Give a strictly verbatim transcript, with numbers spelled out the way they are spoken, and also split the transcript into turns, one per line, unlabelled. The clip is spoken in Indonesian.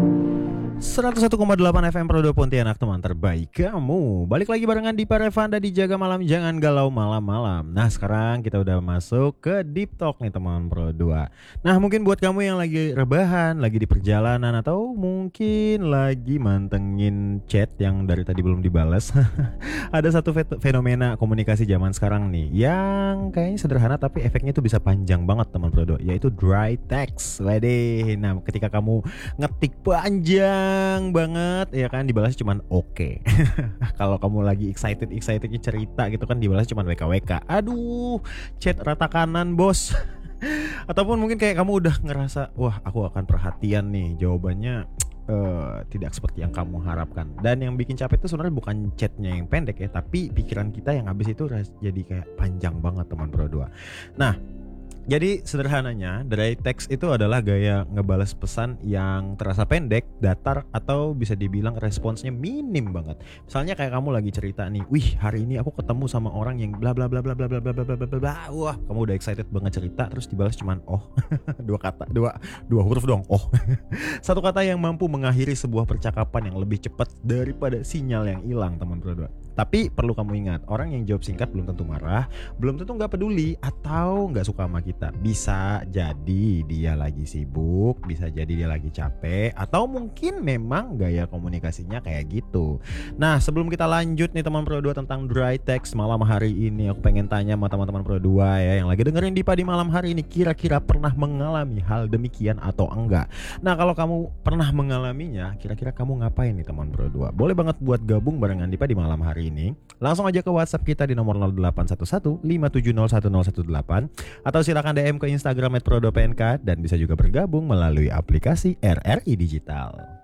seratus satu koma delapan F M Pro dua Pontianak, teman terbaik kamu. Balik lagi barengan di Parevanda di Jaga Malam, jangan galau malam-malam. Nah, sekarang kita udah masuk ke Deep Talk nih teman Pro dua. Nah, mungkin buat kamu yang lagi rebahan, lagi di perjalanan, atau mungkin lagi mantengin chat yang dari tadi belum dibalas. Ada satu fenomena komunikasi zaman sekarang nih yang kayaknya sederhana tapi efeknya itu bisa panjang banget teman Pro dua, yaitu dry text. Waduh. Nah, ketika kamu ngetik panjang banget ya kan, dibalas cuman oke. Okay. Kalau kamu lagi excited excitednya cerita gitu kan, dibalas cuman W K W K. Aduh, chat rata kanan bos. Ataupun mungkin kayak kamu udah ngerasa, wah aku akan perhatian nih, jawabannya uh, tidak seperti yang kamu harapkan. Dan yang bikin capek itu sebenarnya bukan chatnya yang pendek ya, tapi pikiran kita yang habis itu jadi kayak panjang banget teman Pro dua. Nah, jadi sederhananya dry text itu adalah gaya ngebales pesan yang terasa pendek, datar, atau bisa dibilang responsnya minim banget. Misalnya kayak kamu lagi cerita nih, wih hari ini aku ketemu sama orang yang bla bla bla bla bla bla bla bla bla bla bla. Wah, kamu udah excited banget cerita, terus dibalas cuman oh. dua kata, dua dua huruf dong, oh. Satu kata yang mampu mengakhiri sebuah percakapan yang lebih cepat daripada sinyal yang hilang teman Pro dua. Tapi perlu kamu ingat, orang yang jawab singkat belum tentu marah, belum tentu gak peduli, atau gak suka sama kita. Bisa jadi dia lagi sibuk, bisa jadi dia lagi capek, atau mungkin memang gaya komunikasinya kayak gitu. Nah, sebelum kita lanjut nih teman Pro dua tentang dry text malam hari ini, aku pengen tanya sama teman-teman Pro dua ya yang lagi dengerin Dipa di malam hari ini, kira-kira pernah mengalami hal demikian atau enggak? Nah, kalau kamu pernah mengalaminya, kira-kira kamu ngapain nih teman Pro dua? Boleh banget buat gabung barengan Dipa di malam hari ini. Langsung aja ke WhatsApp kita di nomor nol delapan satu satu lima tujuh nol satu nol satu delapan, atau silakan D M ke Instagram at pro dua P N K, dan bisa juga bergabung melalui aplikasi R R I Digital.